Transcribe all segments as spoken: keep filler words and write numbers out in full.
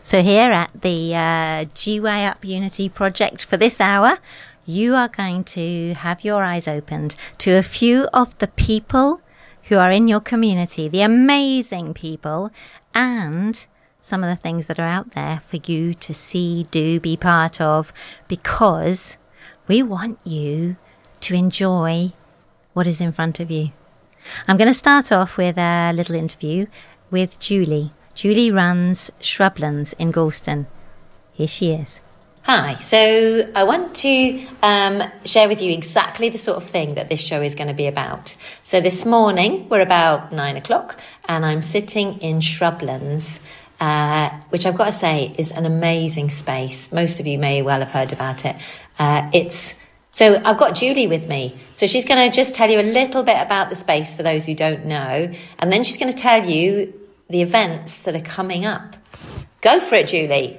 So here at the uh, G Way Up Unity project for this hour, you are going to have your eyes opened to a few of the people who are in your community, the amazing people, and some of the things that are out there for you to see, do, be part of, because we want you to enjoy what is in front of you. I'm going to start off with a little interview with Julie. Julie runs Shrublands in Gorleston. Here she is. Hi, so I want to um, share with you exactly the sort of thing that this show is going to be about. So this morning, we're about nine o'clock, and I'm sitting in Shrublands, uh, which I've got to say is an amazing space. Most of you may well have heard about it. Uh, it's So I've got Julie with me. So she's going to just tell you a little bit about the space for those who don't know, and then she's going to tell you the events that are coming up. Go for it, Julie.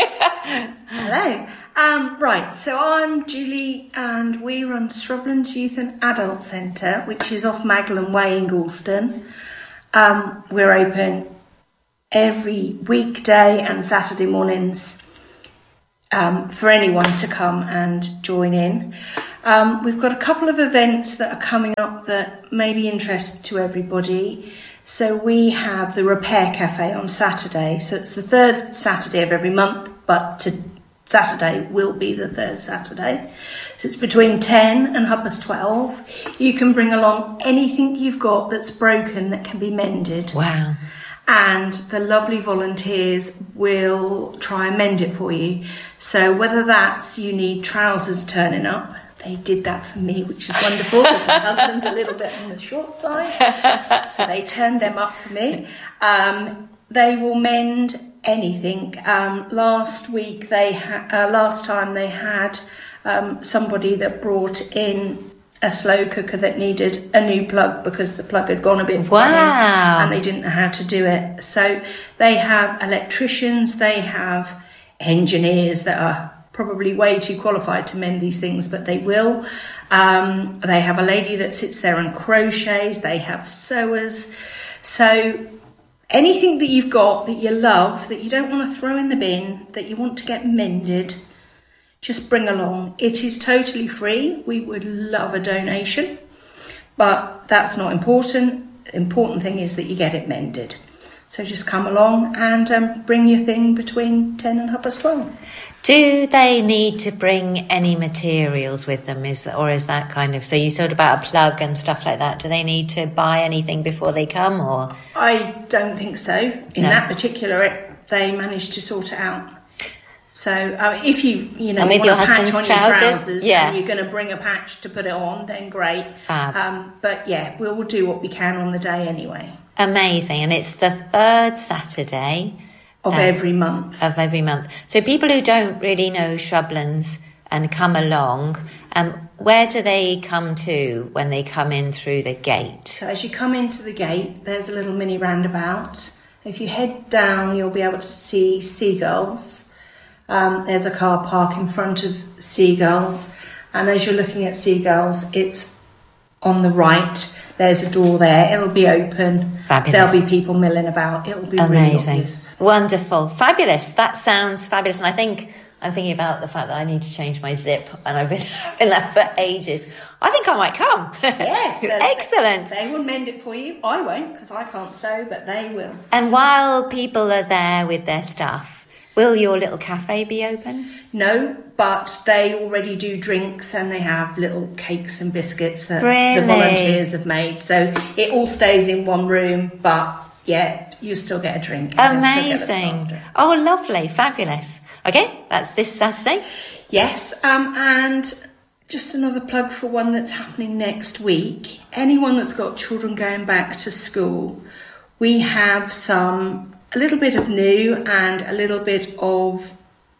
Hello. Um, right, so I'm Julie and we run Shrublands Youth and Adult Centre, which is off Magdalen Way in Gorleston. Um, we're open every weekday and Saturday mornings um, for anyone to come and join in. Um, we've got a couple of events that are coming up that may be interest to everybody. So we have the Repair Cafe on Saturday. So it's the third Saturday of every month, but to Saturday will be the third Saturday. So it's between ten and half past twelve. You can bring along anything you've got that's broken that can be mended. Wow. And the lovely volunteers will try and mend it for you. So whether that's you need trousers turning up, they did that for me, which is wonderful because my husband's a little bit on the short side. So they turned them up for me. Um, they will mend anything. Um, last week, they ha- uh, last time they had um, somebody that brought in a slow cooker that needed a new plug because the plug had gone a bit funny. Wow. And they didn't know how to do it. So they have electricians, they have engineers that are probably way too qualified to mend these things, but they will. Um, they have a lady that sits there and crochets. They have sewers. So anything that you've got that you love, that you don't want to throw in the bin, that you want to get mended, just bring along. It is totally free. We would love a donation, but that's not important. The important thing is that you get it mended. So just come along and um, bring your thing between ten and half past twelve. Do they need to bring any materials with them, is or is that kind of... So you sort about a plug and stuff like that. Do they need to buy anything before they come, or...? I don't think so. In No. that particular, it, they managed to sort it out. So uh, if you, you know, And with want your a patch husband's on your trousers? trousers Yeah. and you're going to bring a patch to put it on, then great. Fab. Um, but yeah, we'll, we'll do what we can on the day anyway. Amazing. And it's the third Saturday... Of Um, every month. Of every month. So people who don't really know Shrublands and come along, um, where do they come to when they come in through the gate? So as you come into the gate, there's a little mini roundabout. If you head down, you'll be able to see Seagulls. Um, there's a car park in front of Seagulls. And as you're looking at Seagulls, it's on the right. There's a door there. It'll be open. Fabulous. There'll be people milling about. It'll be really Amazing. obvious. Wonderful. Fabulous. That sounds fabulous. And I think I'm thinking about the fact that I need to change my zip, and I've been in that for ages. I think I might come. Yes. Excellent. They will mend it for you. I won't because I can't sew, but they will. And while people are there with their stuff, will your little cafe be open? No, but they already do drinks and they have little cakes and biscuits that Really? the volunteers have made. So it all stays in one room, but yeah, you still get a drink. and they'll still get looked Amazing. after. Oh, lovely. Fabulous. Okay, that's this Saturday. Yes, um, and just another plug for one that's happening next week. Anyone that's got children going back to school, we have some... a little bit of new and a little bit of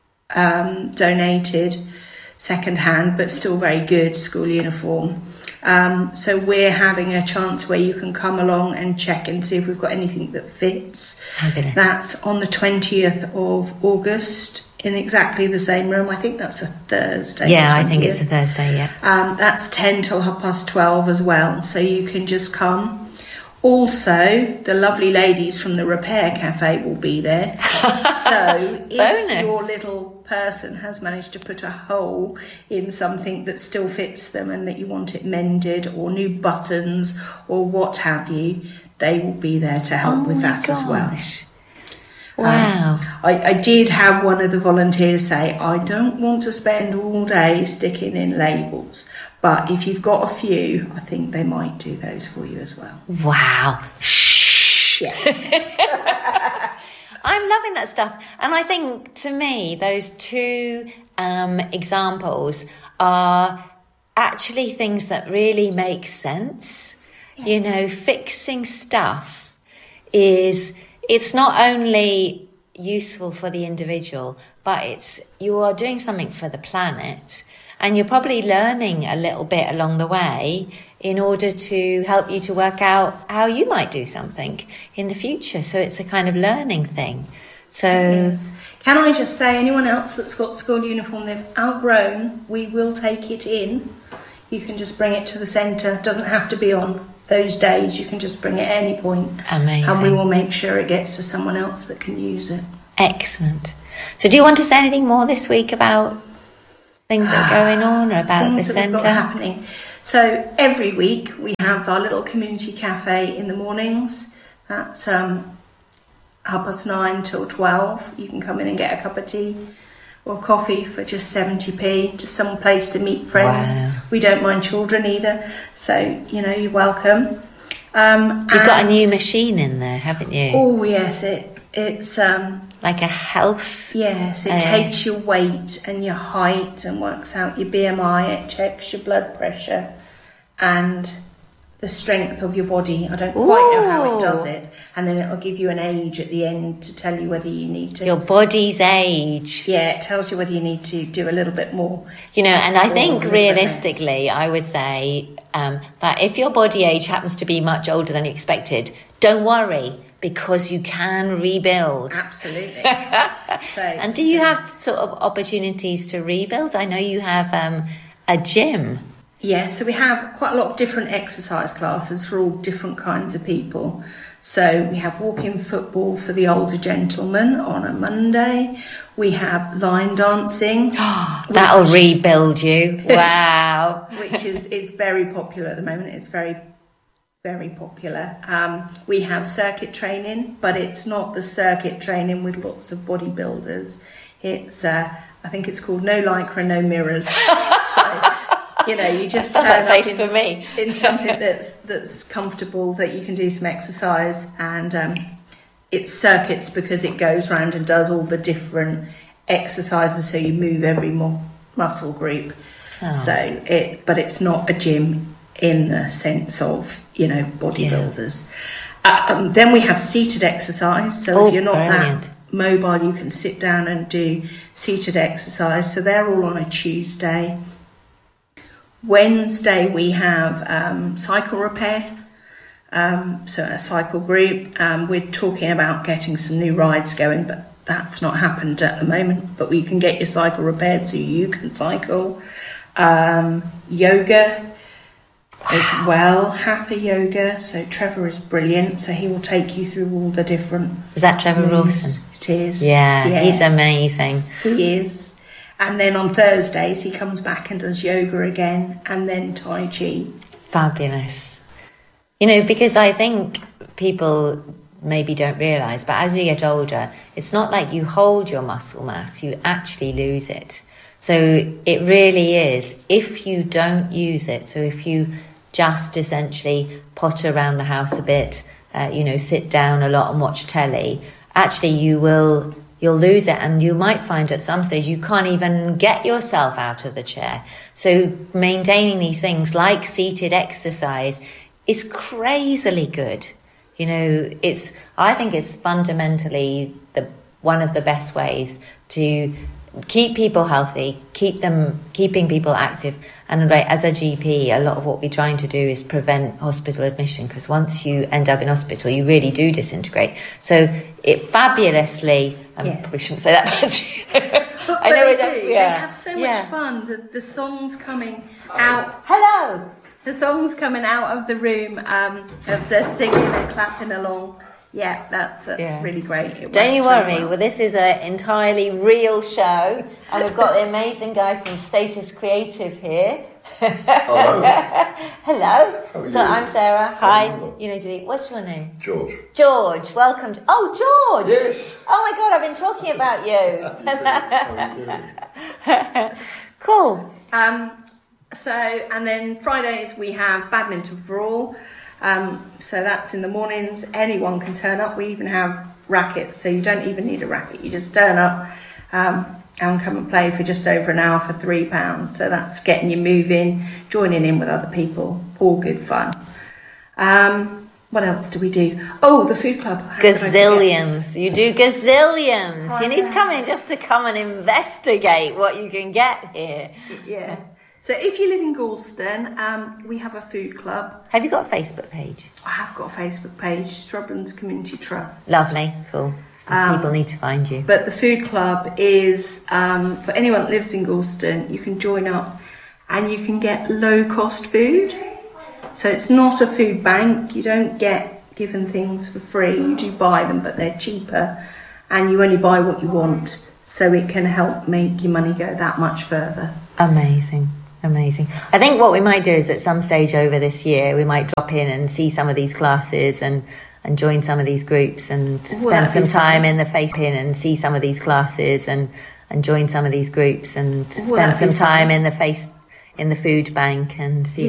um, donated second-hand, but still very good school uniform. Um, so we're having a chance where you can come along and check and see if we've got anything that fits. Fabulous. That's on the twentieth of August in exactly the same room. I think that's a Thursday. Yeah, I the think it's a twentieth. Thursday, yeah. Um, that's ten till half past twelve as well, so you can just come. Also, the lovely ladies from the Repair Cafe will be there. So if Bonus. your little person has managed to put a hole in something that still fits them and that you want it mended, or new buttons or what have you, they will be there to help Oh with my that as well. gosh. Wow. Um, I, I did have one of the volunteers say, I don't want to spend all day sticking in labels, but if you've got a few, I think they might do those for you as well. Wow. Shh. Yeah. I'm loving that stuff. And I think, to me, those two um, examples are actually things that really make sense. Yeah. You know, fixing stuff is... It's not only useful for the individual, but it's you are doing something for the planet, and you're probably learning a little bit along the way in order to help you to work out how you might do something in the future. So it's a kind of learning thing. So yes. Can I just say, anyone else that's got school uniform they've outgrown, we will take it in. You can just bring it to the centre. It doesn't have to be on those days. You can just bring it at any point. Amazing. And we will make sure it gets to someone else that can use it. Excellent. So do you want to say anything more this week about things that are going on, or about things the that we've got centre? happening? So every week we have our little community cafe in the mornings. That's um, half past nine till twelve. You can come in and get a cup of tea or coffee for just seventy p, just some place to meet friends. Wow. We don't mind children either, so you know, you're welcome. Um, You've got a and- new machine in there, haven't you? Oh yes, it it's um Like a health. yes, it Uh, takes your weight and your height and works out your B M I. It checks your blood pressure and the strength of your body. I don't quite know how it does Ooh. it, and then it'll give you an age at the end to tell you whether you need to. Your body's age. Yeah, it tells you whether you need to do a little bit more. You know, and I Or think a little bit less. realistically, I would say um, that if your body age happens to be much older than expected, don't worry, because you can rebuild. Absolutely. So, And do you so- have sort of opportunities to rebuild? I know you have um, a gym. Yeah, so we have quite a lot of different exercise classes for all different kinds of people. So we have walk-in football for the older gentlemen on a Monday. We have line dancing. That'll which- rebuild you. Wow. which is, is very popular at the moment. It's very, very popular. Um, we have circuit training, but it's not the circuit training with lots of bodybuilders. It's, uh, I think it's called No Lycra, No Mirrors. So, you know, you just That's turn that face up in, for me. in something that's that's comfortable, that you can do some exercise, and um, it's circuits because it goes round and does all the different exercises, so you move every mu- muscle group. Oh. So it, but it's not a gym in the sense of, you know, bodybuilders. Uh, um, then we have seated exercise. So Oh, if you're not brilliant. that mobile, you can sit down and do seated exercise. So they're all on a Tuesday. Wednesday we have um, cycle repair, um, so a cycle group. Um, we're talking about getting some new rides going, but that's not happened at the moment. But we can get your cycle repaired so you can cycle. Um, yoga as well, Hatha yoga. So Trevor is brilliant, so he will take you through all the different Is that Trevor moves. Rawson? It is. Yeah, he's amazing. He is. And then on Thursdays he comes back and does yoga again, and then Tai Chi. Fabulous. You know, because I think people maybe don't realise, but as you get older, it's not like you hold your muscle mass, you actually lose it. So it really is, if you don't use it, so if you just essentially potter around the house a bit, uh, you know, sit down a lot and watch telly, actually you will... You'll lose it, and you might find at some stage you can't even get yourself out of the chair. So maintaining these things like seated exercise is crazily good. You know, it's I think it's fundamentally the one of the best ways to keep people healthy, keep them keeping people active. And right, as a G P, a lot of what we're trying to do is prevent hospital admission, because once you end up in hospital, you really do disintegrate. So it fabulously, I Yeah. probably shouldn't say that, but But, I know but it they don't- do. yeah. They have so much Yeah. fun. The, the songs coming out. Hello. the songs coming out of the room, um, of the singing and clapping along. Yeah, that's that's Yeah. really great. It Don't you works really worry. well. Well, this is an entirely real show, and we've got the amazing guy from Status Creative here. Hello. Hello. How are So you? I'm Sarah. Hi. Hello. You know, Julie. What's your name? George. George. Welcome. To, oh, George. Yes. Oh my God, I've been talking about you. How are you doing? Cool. Um, so, and then Fridays we have badminton for all. Um, so that's in the mornings. Anyone can turn up. We even have rackets, so you don't even need a racket. You just turn up um, and come and play for just over an hour for three pounds. So that's getting you moving, joining in with other people. All good fun. Um, what else do we do? Oh, the food club. How could I forget? Gazillions. You do gazillions. I You need to know. come in just to come and investigate what you can get here. Yeah. So if you live in Galston, um, we have a food club. Have you got a Facebook page? I have got a Facebook page, Shrublands Community Trust. Lovely. Cool. So Um, people need to find you. But the food club is, um, for anyone that lives in Galston, you can join up and you can get low cost food. So it's not a food bank. You don't get given things for free. You do buy them, but they're cheaper and you only buy what you want. So it can help make your money go that much further. Amazing. Amazing. I think what we might do is at some stage over this year, we might drop in and see some of these classes and, and join some of these groups and spend that'd some be time fun. in the face pin and see some of these classes and, and join some of these groups and spend that'd some be fun. time in the face in the food bank and see